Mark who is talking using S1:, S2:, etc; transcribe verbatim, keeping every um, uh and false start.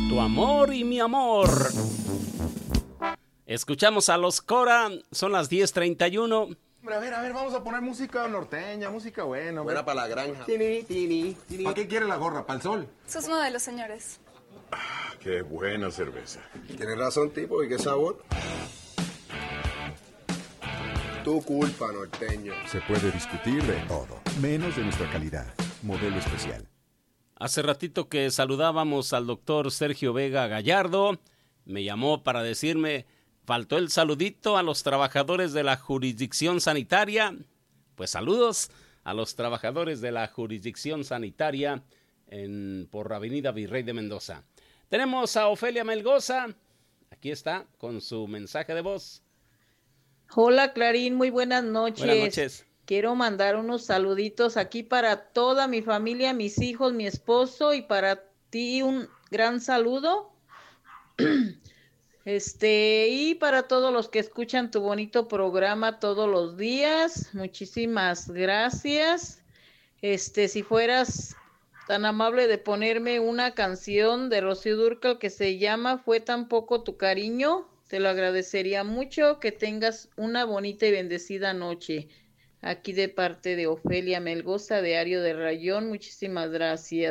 S1: Tu amor y mi amor. Escuchamos a los Cora, son las diez treinta y uno.
S2: Hombre, a ver, a ver, vamos a poner música norteña, música buena.
S3: Buena para la granja.
S2: Tini, tini, tini. ¿Para qué quiere la gorra? ¿Para el sol?
S4: Sus modelos, señores.
S2: Ah, qué buena cerveza.
S3: Tienes razón, tipo, ¿y qué sabor? Tu culpa, norteño.
S5: Se puede discutir de todo, menos de nuestra calidad. Modelo especial.
S1: Hace ratito que saludábamos al doctor Sergio Vega Gallardo, me llamó para decirme, faltó el saludito a los trabajadores de la jurisdicción sanitaria. Pues saludos a los trabajadores de la jurisdicción sanitaria en, por Avenida Virrey de Mendoza. Tenemos a Ofelia Melgoza, aquí está con su mensaje de voz.
S6: Hola Clarín, muy buenas noches.
S1: Buenas noches.
S6: Quiero mandar unos saluditos aquí para toda mi familia, mis hijos, mi esposo y para ti un gran saludo. Este, y para todos los que escuchan tu bonito programa todos los días, muchísimas gracias. Este, si fueras tan amable de ponerme una canción de Rocío Dúrcal que se llama Fue tan poco tu cariño, te lo agradecería mucho. Que tengas una bonita y bendecida noche. Aquí de parte de Ofelia Melgoza, Diario de Rayón, muchísimas gracias.